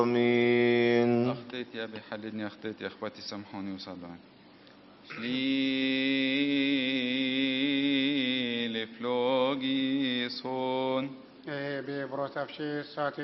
آمين. أخطيت يا أبي حللني، أخطيت يا إخواتي سامحوني وصلوني. شليل فلوجيسون ببروتافشي ساتي